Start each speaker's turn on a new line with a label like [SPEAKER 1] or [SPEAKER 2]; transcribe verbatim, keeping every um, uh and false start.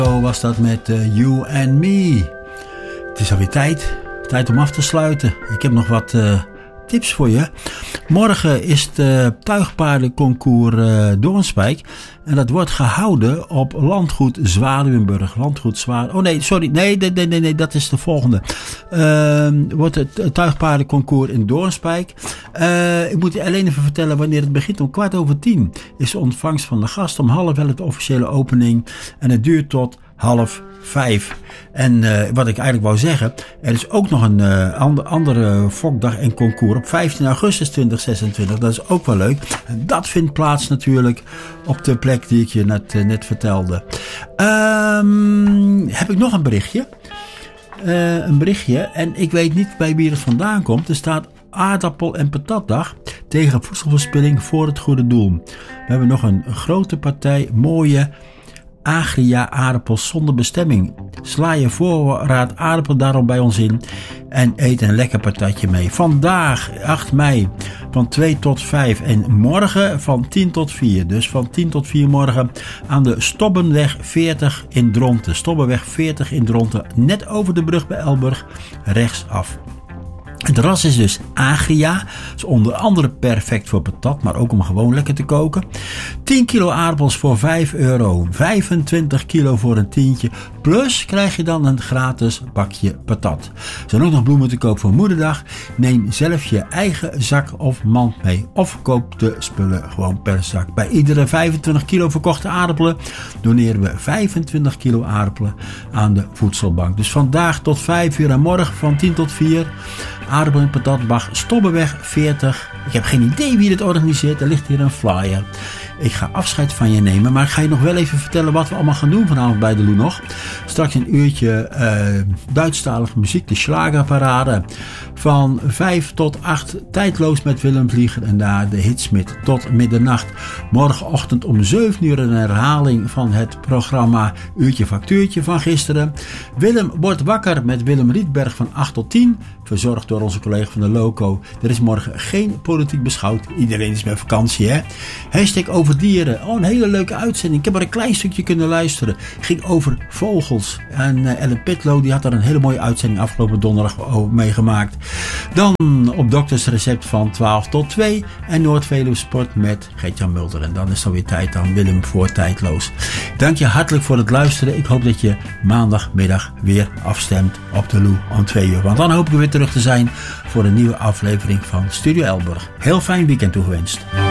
[SPEAKER 1] Zo was dat met uh, You and Me. Het is alweer tijd. Tijd om af te sluiten. Ik heb nog wat uh, tips voor je. Morgen is het uh, tuigpaardenconcours uh, Doornspijk. En dat wordt gehouden op landgoed Zwaluwenburg. Landgoed Zwaluwenburg. Oh nee, sorry. Nee, nee, nee, nee, nee, dat is de volgende. Uh, wordt het tuigpaardenconcours in Doornspijk. Uh, ik moet je alleen even vertellen wanneer het begint. Om kwart over tien is de ontvangst van de gast. Om half elf de officiële opening. En het duurt tot half vijf. En uh, wat ik eigenlijk wou zeggen, er is ook nog een uh, ander, andere fokdag en concours op vijftien augustus tweeduizend zesentwintig. Dat is ook wel leuk. En dat vindt plaats natuurlijk op de plek die ik je net, uh, net vertelde. Um, heb ik nog een berichtje? Uh, een berichtje. En ik weet niet bij wie het vandaan komt. Er staat aardappel- en patatdag tegen voedselverspilling voor het goede doel. We hebben nog een grote partij mooie Agria aardappels zonder bestemming. Sla je voorraad aardappel daarom bij ons in en eet een lekker patatje mee. Vandaag acht mei van twee tot vijf en morgen van tien tot vier. Dus van tien tot vier morgen aan de Stobbenweg veertig in Dronten. Stobbenweg veertig in Dronten, net over de brug bij Elburg, rechtsaf. Het ras is dus Agria. Is onder andere perfect voor patat, maar ook om gewoon lekker te koken. tien kilo aardappels voor vijf euro. vijfentwintig kilo voor een tientje. Plus krijg je dan een gratis bakje patat. Er zijn ook nog bloemen te koop voor Moederdag. Neem zelf je eigen zak of mand mee. Of koop de spullen gewoon per zak. Bij iedere vijfentwintig kilo verkochte aardappelen doneren we vijfentwintig kilo aardappelen aan de voedselbank. Dus vandaag tot vijf uur en morgen van tien tot vier. Aardappel en patatbag, Stobbenweg veertig. Ik heb geen idee wie dit organiseert. Er ligt hier een flyer. Ik ga afscheid van je nemen, maar ik ga je nog wel even vertellen wat we allemaal gaan doen vanavond bij de Lou nog. Straks een uurtje uh, Duitsstalige muziek, de Schlagerparade. Van vijf tot acht tijdloos met Willem Vlieger en daar de Hitsmith tot middernacht. Morgenochtend om zeven uur een herhaling van het programma Uurtje Factuurtje van gisteren. Willem wordt wakker met Willem Rietberg van acht tot tien. Verzorgd door onze collega van de Loco. Er is morgen geen politiek beschouwd. Iedereen is met vakantie, hè? Hashtag over dieren. Oh, een hele leuke uitzending. Ik heb maar een klein stukje kunnen luisteren. Ging over vogels. En uh, Ellen Pitlow die had daar een hele mooie uitzending afgelopen donderdag meegemaakt. Dan op doktersrecept van twaalf tot twee. En Noord-Veluwe Sport met Gert-Jan Mulder. En dan is het alweer tijd aan Willem voor Tijdloos. Dank je hartelijk voor het luisteren. Ik hoop dat je maandagmiddag weer afstemt op de Lou om twee uur. Want dan hopen we weer terug te zijn voor een nieuwe aflevering van Studio Elburg. Heel fijn weekend toegewenst.